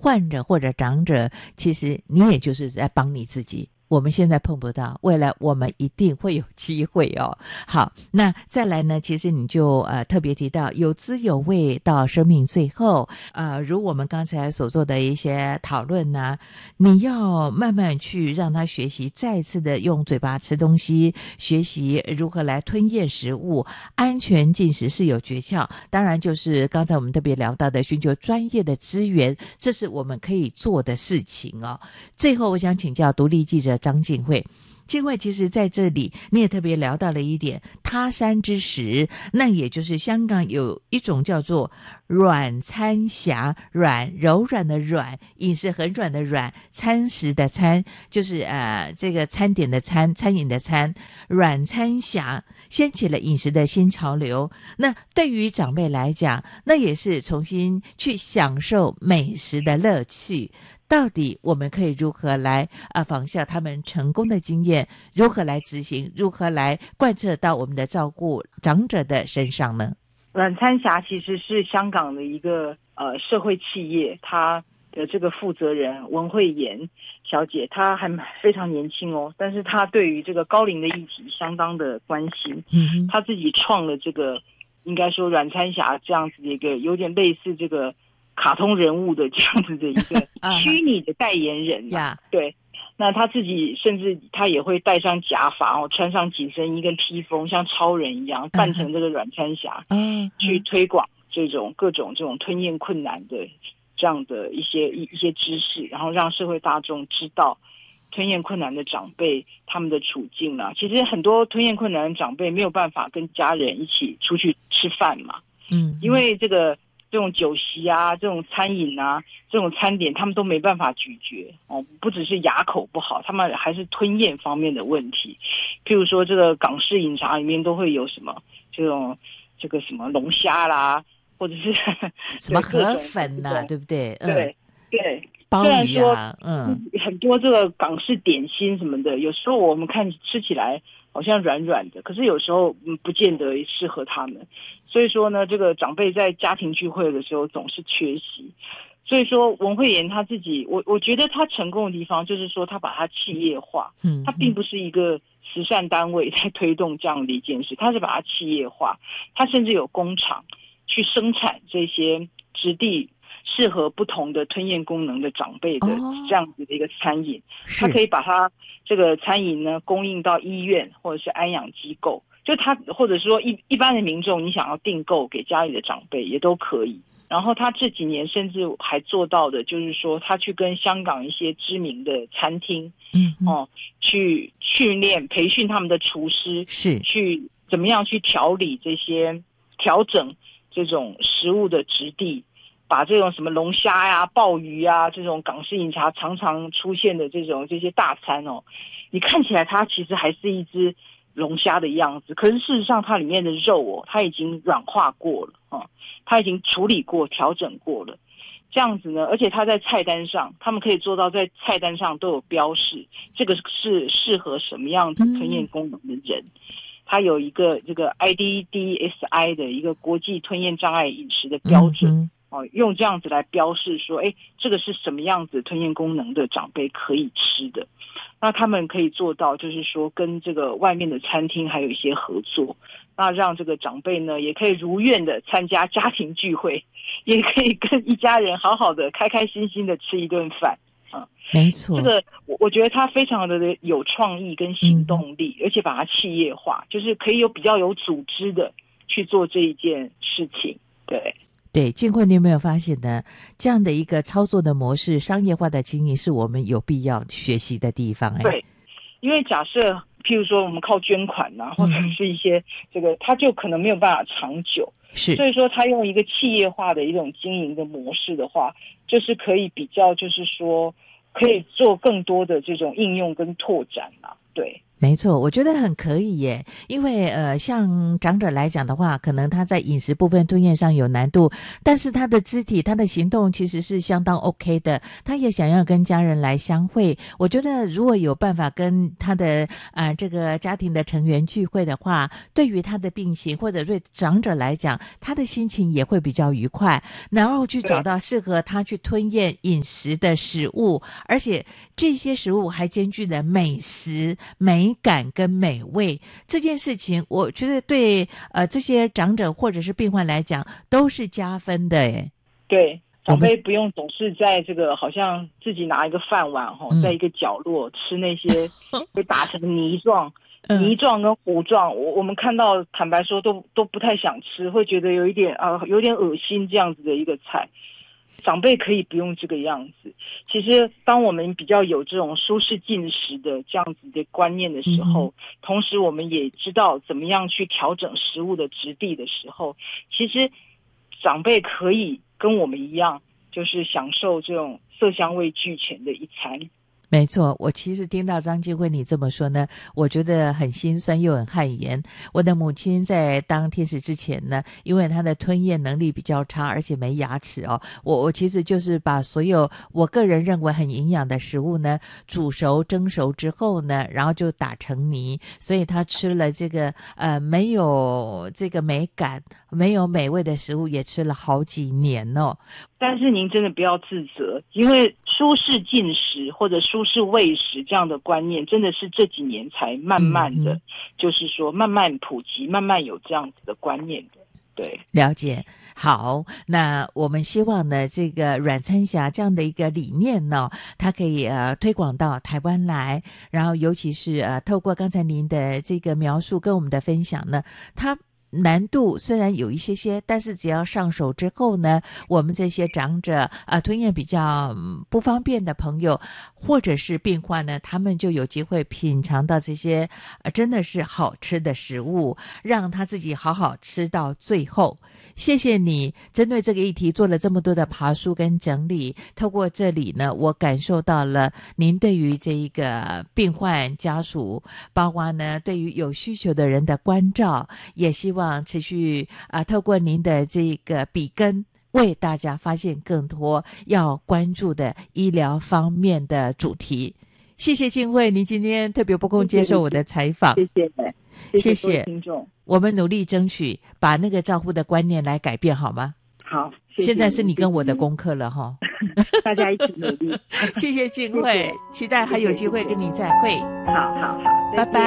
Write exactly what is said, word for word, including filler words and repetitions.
患者或者长者，其实你也就是在帮你自己。我们现在碰不到，未来我们一定会有机会哦。好，那再来呢，其实你就呃特别提到有滋有味到生命最后，呃如我们刚才所做的一些讨论呢，你要慢慢去让他学习，再次的用嘴巴吃东西，学习如何来吞咽食物，安全进食是有诀窍。当然就是刚才我们特别聊到的寻求专业的资源，这是我们可以做的事情哦。最后我想请教独立记者张静慧，静慧其实在这里你也特别聊到了一点他山之石，那也就是香港有一种叫做软餐匣，软柔软的软，饮食很软的软，餐食的餐，就是呃这个餐点的餐，餐饮的餐，软餐匣掀起了饮食的新潮流。那对于长辈来讲，那也是重新去享受美食的乐趣。到底我们可以如何来啊仿效他们成功的经验，如何来执行，如何来贯彻到我们的照顾长者的身上呢？ 软餐匣其实是香港的一个呃社会企业，她的这个负责人文慧妍小姐，她还非常年轻哦，但是她对于这个高龄的议题相当的关心，嗯，她自己创了这个应该说软餐匣这样子的一个有点类似这个卡通人物的这样子的一个虚拟的代言人嘛、uh-huh. 对，那他自己甚至他也会戴上假发哦，穿上紧身衣跟披风，像超人一样扮成这个软餐匣、uh-huh. 去推广这种各种这种吞咽困难的这样的一些一一些知识，然后让社会大众知道吞咽困难的长辈他们的处境啊。其实很多吞咽困难的长辈没有办法跟家人一起出去吃饭嘛，嗯，因为这个这种酒席啊，这种餐饮啊，这种餐点他们都没办法咀嚼哦，不只是牙口不好，他们还是吞咽方面的问题。譬如说这个港式饮茶里面都会有什么这种这个什么龙虾啦，或者是什么河粉啊，对不对？ 嗯、对对， 鲍鱼啊， 嗯，很多这个港式点心什么的，有时候我们看吃起来好像软软的，可是有时候嗯不见得适合他们。所以说呢，这个长辈在家庭聚会的时候总是缺席。所以说文慧妍他自己，我我觉得他成功的地方就是说他把它企业化，嗯，他并不是一个慈善单位在推动这样的一件事，他是把它企业化，他甚至有工厂去生产这些质地适合不同的吞咽功能的长辈的这样子的一个餐饮，他可以把它这个餐饮呢供应到医院或者是安养机构，就他或者说一一般的民众，你想要订购给家里的长辈也都可以。然后他这几年甚至还做到的就是说，他去跟香港一些知名的餐厅，嗯哦，去训练培训他们的厨师，是去怎么样去调理这些调整这种食物的质地，把这种什么龙虾呀、鲍鱼啊这种港式饮茶常常出现的这种这些大餐哦，你看起来它其实还是一只龙虾的样子，可是事实上它里面的肉哦，它已经软化过了啊、哦，它已经处理过、调整过了。这样子呢，而且它在菜单上，他们可以做到在菜单上都有标示，这个是适合什么样子吞咽功能的人。嗯，它有一个这个 I D D S I 的一个国际吞咽障碍饮食的标准。嗯哦，用这样子来标示说，哎，这个是什么样子吞咽功能的长辈可以吃的。那他们可以做到，就是说跟这个外面的餐厅还有一些合作，那让这个长辈呢也可以如愿的参加家庭聚会，也可以跟一家人好好的开开心心的吃一顿饭啊。 没错，这个我我觉得他非常的有创意跟行动力，嗯，而且把它企业化，就是可以有比较有组织的去做这一件事情。对。 对，静慧，你有没有发现呢？这样的一个操作的模式，商业化的经营，是我们有必要学习的地方。哎， 对，因为假设，譬如说我们靠捐款啊，或者是一些这个，它就可能没有办法长久。是，所以说他用一个企业化的一种经营的模式的话，就是可以比较，就是说可以做更多的这种应用跟拓展啊。对。 没错，我觉得很可以耶，因为呃，像长者来讲的话，可能他在饮食部分吞咽上有难度，但是他的肢体、他的行动其实是相当 OK 的，他也想要跟家人来相会。我觉得如果有办法跟他的呃这个家庭的成员聚会的话，对于他的病情或者对长者来讲，他的心情也会比较愉快，然后去找到适合他去吞咽饮食的食物，而且这些食物还兼具了美食、美感跟美味，这件事情我觉得对呃这些长者或者是病患来讲都是加分的耶。 对，长辈不用总是在这个好像自己拿一个饭碗哈、 嗯， 在一个角落吃那些被打成泥状嗯、 泥状跟糊状，我我们看到坦白说都都不太想吃，会觉得有一点啊、呃、有点恶心这样子的一个菜。长辈可以不用这个样子。其实当我们比较有这种舒适进食的这样子的观念的时候、嗯、同时我们也知道怎么样去调整食物的质地的时候，其实长辈可以跟我们一样，就是享受这种色香味俱全的一餐。 没错，我其实听到张金惠你这么说呢，我觉得很心酸又很汗颜。我的母亲在当天使之前呢，因为她的吞咽能力比较差，而且没牙齿哦，我我其实就是把所有我个人认为很营养的食物呢，煮熟蒸熟之后呢，然后就打成泥，所以她吃了这个呃没有这个美感、没有美味的食物，也吃了好几年哦。 但是您真的不要自责，因为舒适进食或者舒适喂食这样的观念，真的是这几年才慢慢的、嗯、就是说慢慢普及，慢慢有这样子的观念的。对， 了解。好，那我们希望呢，这个软餐侠这样的一个理念呢，它可以呃推广到台湾来，然后尤其是呃透过刚才您的这个描述跟我们的分享呢，它难度虽然有一些些，但是只要上手之后呢，我们这些长者啊、呃、吞咽比较、嗯、不方便的朋友或者是病患呢，他们就有机会品尝到这些呃真的是好吃的食物，让他自己好好吃到最后。谢谢你针对这个议题做了这么多的爬梳跟整理，透过这里呢，我感受到了您对于这一个病患家属，包括呢对于有需求的人的关照，也希望持续啊、呃，透过您的这个笔根，为大家发现更多要关注的医疗方面的主题。谢谢静慧，您今天特别拨空接受我的采访， 谢谢， 谢谢听众， 我们努力争取把那个照护的观念来改变，好吗？ 好，谢谢， 现在是你跟我的功课了哈， 大家一起努力。 谢谢静慧，期待还有机会跟你再会。 好好好， 拜拜。